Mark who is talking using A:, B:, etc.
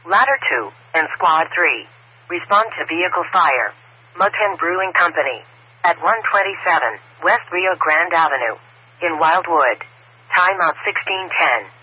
A: Ladder 2 and Squad 3. Respond to vehicle fire. Mugpen Brewing Company. At 127 West Rio Grande Avenue. In Wildwood. Timeout 1610.